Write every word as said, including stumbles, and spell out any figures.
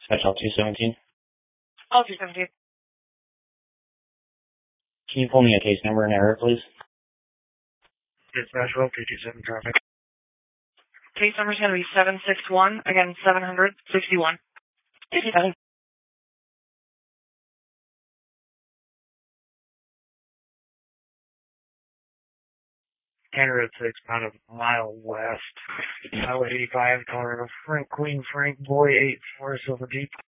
Special two seventeen. Oh, two seventeen. Can you pull me a case number and error, please? Dispatch well, two two seven traffic. Case number is going to be seven six one, again, seven sixty-one. fifty-seven. County Road six, about a mile west. Highway eighty-five, Colorado. Frank Queen, Frank Boy, eight four, Silver Deep.